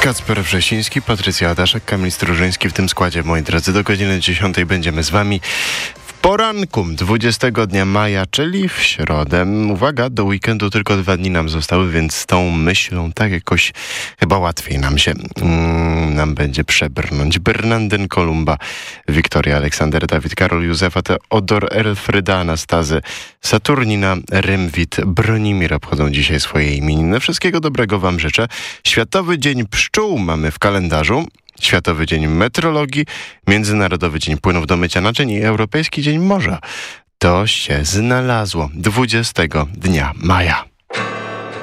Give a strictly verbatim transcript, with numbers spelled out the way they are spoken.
Kacper Wrzesiński, Patrycja Adaszek, Kamil Strużyński w tym składzie, moi drodzy. Do godziny dziesiątej będziemy z wami w poranku dwudziestego dnia maja, czyli w środę. Uwaga, do weekendu tylko dwa dni nam zostały, więc z tą myślą tak jakoś chyba łatwiej nam się mm, nam będzie przebrnąć. Bernardyn Kolumba, Wiktoria, Aleksander, Dawid, Karol, Józefa, Teodor, Elfryda, Anastazy, Saturnina, Rymwit, Bronimir obchodzą dzisiaj swoje imieniny. Wszystkiego dobrego wam życzę. Światowy Dzień Pszczół mamy w kalendarzu. Światowy Dzień Metrologii, Międzynarodowy Dzień Płynów do mycia naczyń i Europejski Dzień Morza. To się znalazło dwudziestego dnia maja.